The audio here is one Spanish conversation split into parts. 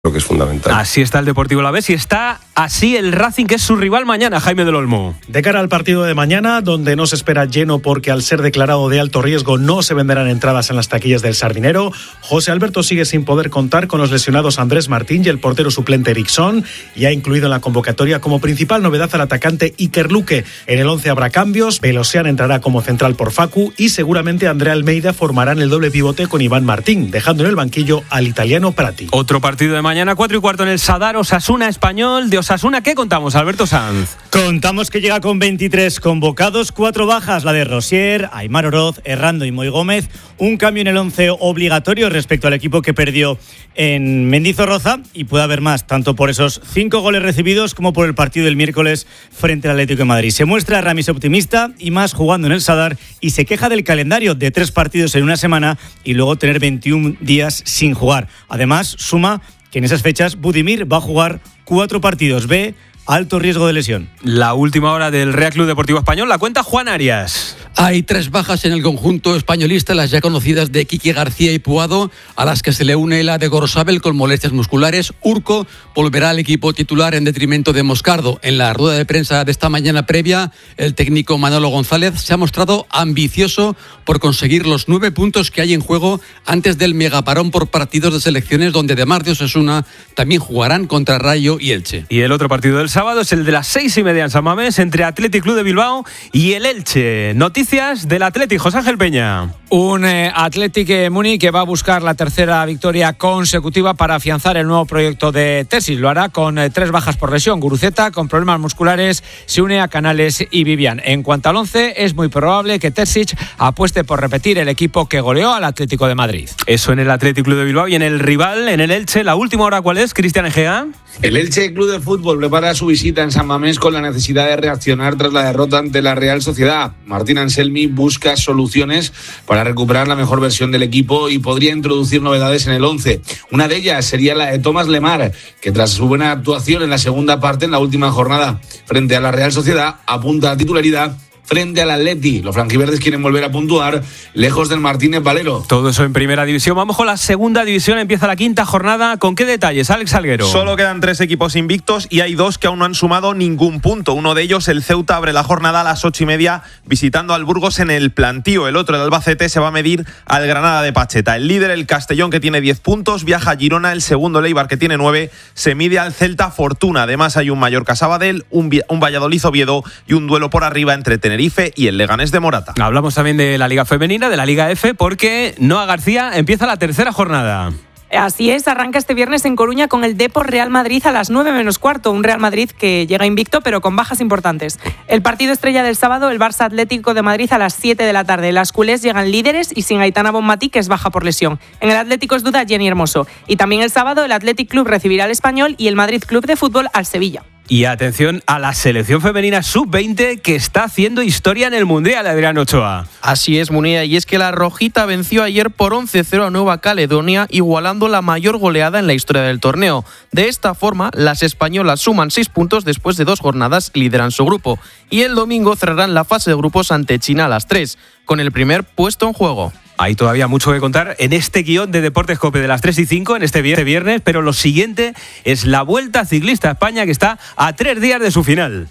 Lo que es fundamental. Así está el Deportivo Alavés y está así el Racing, que es su rival mañana, Jaime del Olmo. De cara al partido de mañana, donde no se espera lleno porque al ser declarado de alto riesgo no se venderán entradas en las taquillas del Sardinero, José Alberto sigue sin poder contar con los lesionados Andrés Martín y el portero suplente Eriksson, y ha incluido en la convocatoria como principal novedad al atacante Iker Luque. En el 11 habrá cambios, Belosian entrará como central por Facu y seguramente André Almeida formarán el doble pivote con Iván Martín, dejando en el banquillo al italiano Prati. Otro partido de mañana, 4:15 en el Sadar, Osasuna Español. De Osasuna, ¿qué contamos, Alberto Sanz? Contamos que llega con 23 convocados, 4 bajas, la de Rosier, Aimar Oroz, Errando y Moy Gómez. Un cambio en el 11 obligatorio respecto al equipo que perdió en Mendizorroza, y puede haber más, tanto por esos 5 goles recibidos como por el partido del miércoles frente al Atlético de Madrid. Se muestra Ramis optimista y más jugando en el Sadar, y se queja del calendario de 3 partidos en una semana y luego tener 21 días sin jugar. Además, suma que en esas fechas Budimir va a jugar 4 partidos B, alto riesgo de lesión. La última hora del Real Club Deportivo Español la cuenta Juan Arias. Hay 3 bajas en el conjunto españolista, las ya conocidas de Quique García y Puado, a las que se le une la de Gorosabel con molestias musculares. Urco volverá al equipo titular en detrimento de Moscardo. En la rueda de prensa de esta mañana previa, el técnico Manolo González se ha mostrado ambicioso por conseguir los 9 puntos que hay en juego antes del megaparón por partidos de selecciones, donde además de Osasuna también jugarán contra Rayo y Elche. Y el otro partido del sábado es el de las 6:30 en San Mamés, entre Athletic Club de Bilbao y el Elche. Noticias del Athletic, José Ángel Peña. Un Athletic Muni que va a buscar la tercera victoria consecutiva para afianzar el nuevo proyecto de Terzic. Lo hará con 3 bajas por lesión. Guruceta, con problemas musculares, se une a Canales y Vivian. En cuanto al 11, es muy probable que Terzic apueste por repetir el equipo que goleó al Atlético de Madrid. Eso en el Athletic Club de Bilbao. Y en el rival, en el Elche, la última hora, ¿cuál es, Cristian Egea? El Elche Club de Fútbol prepara su visita en San Mamés con la necesidad de reaccionar tras la derrota ante la Real Sociedad. Martín Anselmi busca soluciones para recuperar la mejor versión del equipo y podría introducir novedades en el 11. Una de ellas sería la de Tomás Lemar, que tras su buena actuación en la segunda parte en la última jornada frente a la Real Sociedad apunta a titularidad frente al Atleti. Los franjiverdes quieren volver a puntuar lejos del Martínez Valero. Todo eso en primera división. Vamos con la segunda división. Empieza la 5ª jornada. ¿Con qué detalles, Alex Salguero? Solo quedan 3 equipos invictos y hay 2 que aún no han sumado ningún punto. Uno de ellos, el Ceuta, abre la jornada a las 8:30 visitando al Burgos en el Plantío. El otro, el Albacete, se va a medir al Granada de Pacheta. El líder, el Castellón, que tiene 10 puntos, viaja a Girona. El segundo, el Eibar, que tiene 9, se mide al Celta Fortuna. Además hay un Mallorca-Sabadell, un Valladolid-Oviedo y un duelo por arriba entre Tenerife y el Leganés de Morata. Hablamos también de la Liga Femenina, de la Liga F, porque Noa García empieza la tercera jornada. Así es, arranca este viernes en Coruña con el Depor Real Madrid a las 9 menos cuarto. Un Real Madrid que llega invicto pero con bajas importantes. El partido estrella del sábado, el Barça Atlético de Madrid a las 7 de la tarde. Las culés llegan líderes y sin Aitana Bonmatí, que es baja por lesión. En el Atlético es duda Jenny Hermoso. Y también el sábado el Athletic Club recibirá al Español y el Madrid Club de Fútbol al Sevilla. Y atención a la selección femenina sub-20 que está haciendo historia en el Mundial, Adrián Ochoa. Así es, Munía, y es que la rojita venció ayer por 11-0 a Nueva Caledonia, igualando la mayor goleada en la historia del torneo. De esta forma, las españolas suman 6 puntos después de 2 jornadas, lideran su grupo. Y el domingo cerrarán la fase de grupos ante China a las 3, con el primer puesto en juego. Hay todavía mucho que contar en este guión de Deportes COPE de las 3:05 en este viernes, pero lo siguiente es la Vuelta Ciclista a España, que está a 3 días de su final.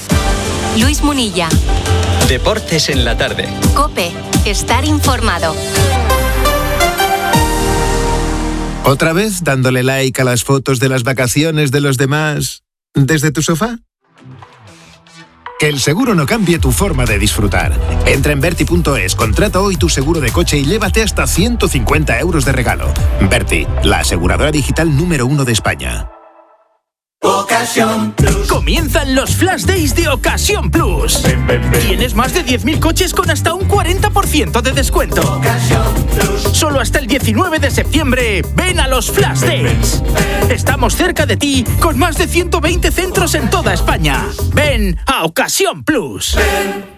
Luis Munilla. Deportes en la tarde. COPE. Estar informado. ¿Otra vez dándole like a las fotos de las vacaciones de los demás desde tu sofá? Que el seguro no cambie tu forma de disfrutar. Entra en Verti.es, contrata hoy tu seguro de coche y llévate hasta 150 euros de regalo. Verti, la aseguradora digital número 1 de España. Ocasión Plus. Comienzan los Flash Days de Ocasión Plus. Tienes más de 10.000 coches con hasta un 40% de descuento. Ocasión Plus. Solo hasta el 19 de septiembre, ven a los Flash Days. Estamos cerca de ti con más de 120 centros en toda España. Ven a Ocasión Plus.